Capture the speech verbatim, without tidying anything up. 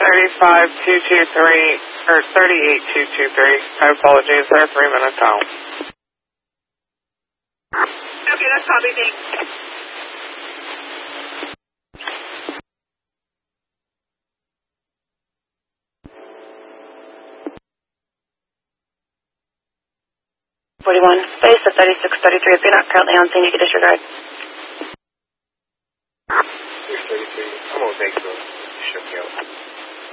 thirty-five two two three, or thirty-eight two two three. My apologies, they're three minutes out. Okay, that's probably me. forty-one, base at thirty-six thirty-three. If you're not currently on scene, you can disregard. six thirty-three. I'm on Bakersfield. Shook me out.